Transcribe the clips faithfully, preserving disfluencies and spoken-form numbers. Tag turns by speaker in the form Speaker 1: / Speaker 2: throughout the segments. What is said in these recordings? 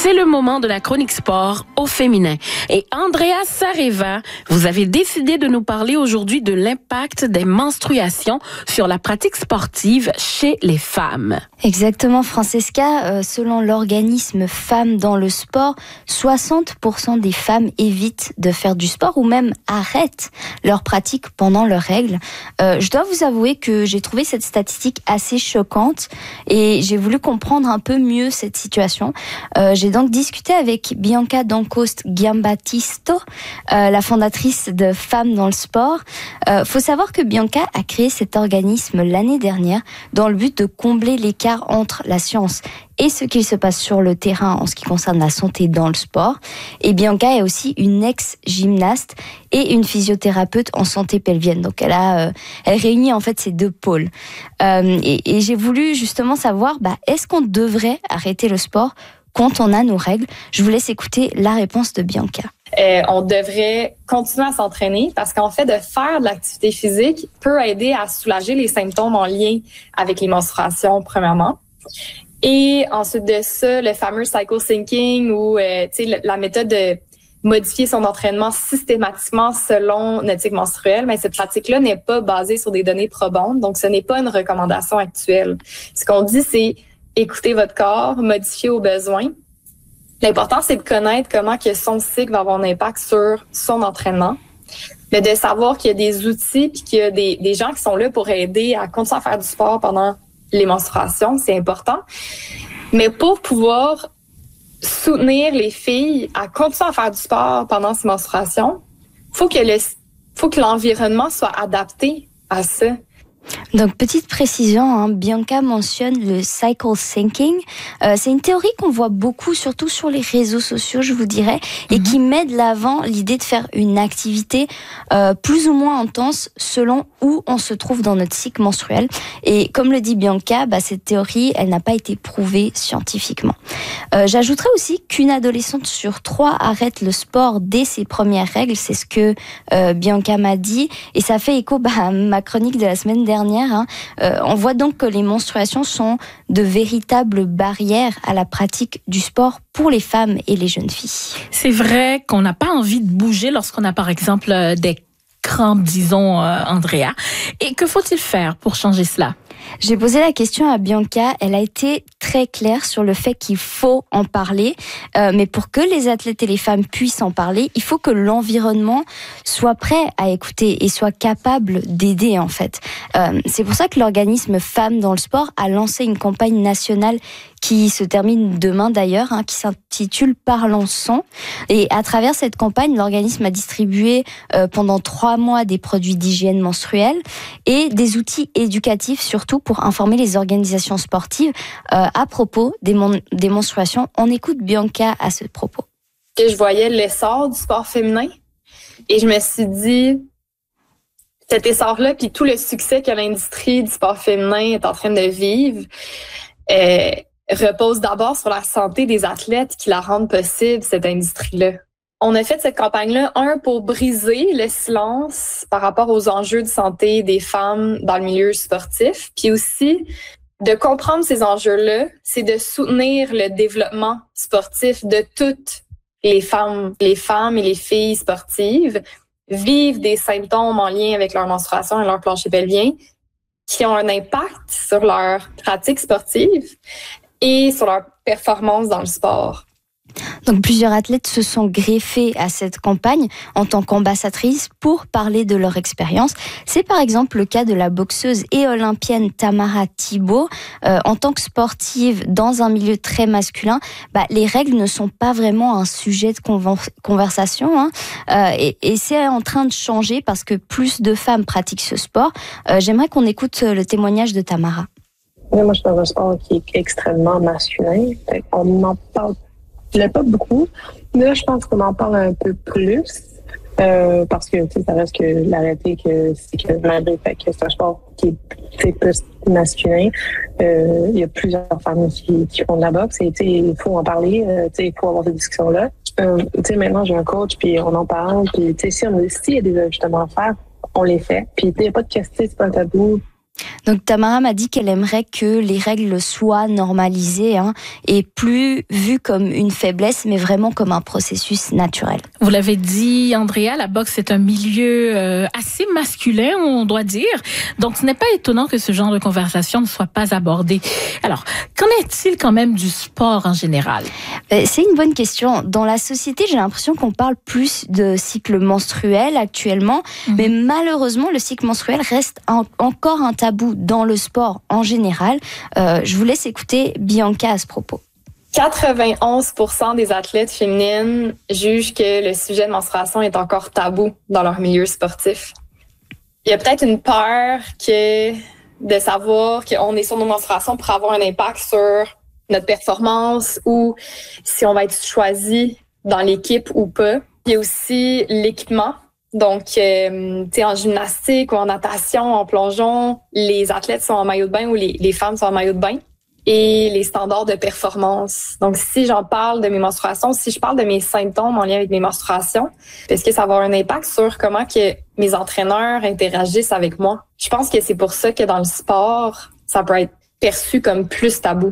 Speaker 1: C'est le moment de la chronique sport au féminin. Et Andrea Sareva, vous avez décidé de nous parler aujourd'hui de l'impact des menstruations sur la pratique sportive chez les femmes.
Speaker 2: Exactement, Francesca. Euh, selon l'organisme Femmes dans le sport, soixante pour cent des femmes évitent de faire du sport ou même arrêtent leur pratique pendant leurs règles. Euh, je dois vous avouer que j'ai trouvé cette statistique assez choquante et j'ai voulu comprendre un peu mieux cette situation. Euh, j'ai donc discuté avec Bianca Dancost Giambattisto, euh, la fondatrice de Femmes dans le sport. Euh, faut savoir que Bianca a créé cet organisme l'année dernière dans le but de combler l'écart entre la science et ce qu'il se passe sur le terrain en ce qui concerne la santé dans le sport. Et Bianca est aussi une ex-gymnaste et une physiothérapeute en santé pelvienne. Donc elle a, euh, elle réunit en fait ces deux pôles. Euh, et, et j'ai voulu justement savoir, bah, est-ce qu'on devrait arrêter le sport quand on a nos règles? Je vous laisse écouter la réponse de Bianca.
Speaker 3: Euh, on devrait continuer à s'entraîner parce qu'en fait, de faire de l'activité physique peut aider à soulager les symptômes en lien avec les menstruations, premièrement. Et ensuite de ça, le fameux cycle syncing ou euh, tu sais, la méthode de modifier son entraînement systématiquement selon notre cycle menstruel, mais cette pratique-là n'est pas basée sur des données probantes, donc ce n'est pas une recommandation actuelle. Ce qu'on dit, c'est écouter votre corps, modifier aux besoins. L'important, c'est de connaître comment que son cycle va avoir un impact sur son entraînement, mais de savoir qu'il y a des outils puis qu'il y a des, des gens qui sont là pour aider à continuer à faire du sport pendant les menstruations, c'est important. Mais pour pouvoir soutenir les filles à continuer à faire du sport pendant ces menstruations, faut que le, faut que l'environnement soit adapté à ça.
Speaker 2: Donc, petite précision, hein, Bianca mentionne le cycle syncing. Euh, c'est une théorie qu'on voit beaucoup, surtout sur les réseaux sociaux, je vous dirais, et mm-hmm. qui met de l'avant l'idée de faire une activité euh, plus ou moins intense selon où on se trouve dans notre cycle menstruel. Et comme le dit Bianca, bah, cette théorie, elle n'a pas été prouvée scientifiquement. Euh, j'ajouterais aussi qu'une adolescente sur trois arrête le sport dès ses premières règles. C'est ce que euh, Bianca m'a dit. Et ça fait écho bah, à ma chronique de la semaine dernière. Hein. Euh, on voit donc que les menstruations sont de véritables barrières à la pratique du sport pour les femmes et les jeunes filles.
Speaker 1: C'est vrai qu'on n'a pas envie de bouger lorsqu'on a par exemple des crampes, disons, euh, Andrea. Et que faut-il faire pour changer cela?
Speaker 2: J'ai posé la question à Bianca, elle a été très claire sur le fait qu'il faut en parler, euh, mais pour que les athlètes et les femmes puissent en parler, il faut que l'environnement soit prêt à écouter et soit capable d'aider en fait. Euh, c'est pour ça que l'organisme Femmes dans le sport a lancé une campagne nationale qui se termine demain d'ailleurs, hein, qui s'intitule Parlons sang. Et à travers cette campagne, l'organisme a distribué euh, pendant trois mois des produits d'hygiène menstruelle et des outils éducatifs, surtout pour informer les organisations sportives euh, à propos des, mon- des menstruations. On écoute Bianca à ce propos.
Speaker 3: Et je voyais l'essor du sport féminin et je me suis dit, cet essor-là, puis tout le succès que l'industrie du sport féminin est en train de vivre, euh, repose d'abord sur la santé des athlètes qui la rendent possible, cette industrie-là. On a fait cette campagne-là, un, pour briser le silence par rapport aux enjeux de santé des femmes dans le milieu sportif, puis aussi de comprendre ces enjeux-là, c'est de soutenir le développement sportif de toutes les femmes, les femmes et les filles sportives vivent des symptômes en lien avec leur menstruation et leur plancher pelvien qui ont un impact sur leur pratique sportive et sur leur performance dans le sport.
Speaker 2: Donc plusieurs athlètes se sont greffés à cette campagne en tant qu'ambassadrices pour parler de leur expérience. C'est par exemple le cas de la boxeuse et olympienne Tamara Thibault. Euh, en tant que sportive dans un milieu très masculin, bah, les règles ne sont pas vraiment un sujet de conven- conversation. Hein. Euh, et, et c'est en train de changer parce que plus de femmes pratiquent ce sport. Euh, j'aimerais qu'on écoute le témoignage de Tamara.
Speaker 4: Moi, je suis dans un sport qui est extrêmement masculin. On n'en parle pas beaucoup, mais là, je pense qu'on en parle un peu plus euh, parce que ça reste que la réalité que c'est que malgré fait que c'est un sport qui est plus masculin, euh, il y a plusieurs femmes qui, qui font de la boxe et il faut en parler, euh, il faut avoir cette discussion-là. Euh, maintenant, j'ai un coach, puis on en parle, puis si on s'il y a des ajustements à faire, on les fait. Puis il n'y a pas de question, c'est pas un tabou.
Speaker 2: Donc Tamara m'a dit qu'elle aimerait que les règles soient normalisées hein, et plus vues comme une faiblesse, mais vraiment comme un processus naturel.
Speaker 1: Vous l'avez dit, Andrea, la boxe est un milieu euh, assez masculin, on doit dire. Donc ce n'est pas étonnant que ce genre de conversation ne soit pas abordé. Alors, qu'en est-il quand même du sport en général?
Speaker 2: C'est une bonne question. Dans la société, j'ai l'impression qu'on parle plus de cycle menstruel actuellement, mmh. mais malheureusement, le cycle menstruel reste un, encore un tabou dans le sport en général. Euh, je vous laisse écouter Bianca à ce propos.
Speaker 3: quatre-vingt-onze pour cent des athlètes féminines jugent que le sujet de menstruation est encore tabou dans leur milieu sportif. Il y a peut-être une peur que de savoir qu'on est sur nos menstruations pour avoir un impact sur notre performance ou si on va être choisi dans l'équipe ou pas. Il y a aussi l'équipement. Donc, euh, tu sais, en gymnastique ou en natation, en plongeon, les athlètes sont en maillot de bain ou les, les femmes sont en maillot de bain. Et les standards de performance. Donc, si j'en parle de mes menstruations, si je parle de mes symptômes en lien avec mes menstruations, est-ce que ça va avoir un impact sur comment que mes entraîneurs interagissent avec moi? Je pense que c'est pour ça que dans le sport, ça peut être perçu comme plus tabou.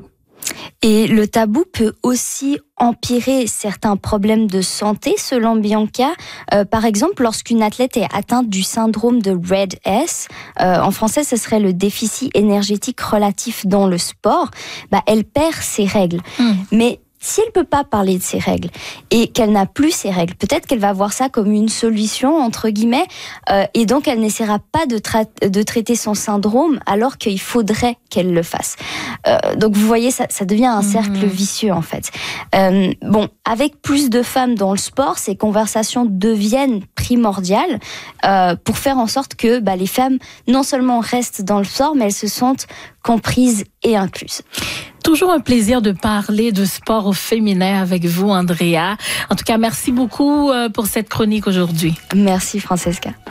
Speaker 2: Et le tabou peut aussi empirer certains problèmes de santé, selon Bianca. Euh, par exemple, lorsqu'une athlète est atteinte du syndrome de R E D S, euh, en français, ce serait le déficit énergétique relatif dans le sport, bah, elle perd ses règles. Mmh. Mais si elle peut pas parler de ses règles et qu'elle n'a plus ses règles, peut-être qu'elle va voir ça comme une solution, entre guillemets, euh, et donc elle n'essaiera pas de, tra- de traiter son syndrome alors qu'il faudrait qu'elle le fasse. Euh, donc vous voyez, ça, ça devient un cercle mmh. vicieux en fait. Euh, bon, avec plus de femmes dans le sport, ces conversations deviennent primordiales euh, pour faire en sorte que bah, les femmes non seulement restent dans le sport, mais elles se sentent comprises et incluses.
Speaker 1: Toujours un plaisir de parler de sport au féminin avec vous, Andrea. En tout cas, merci beaucoup pour cette chronique aujourd'hui.
Speaker 2: Merci, Francesca.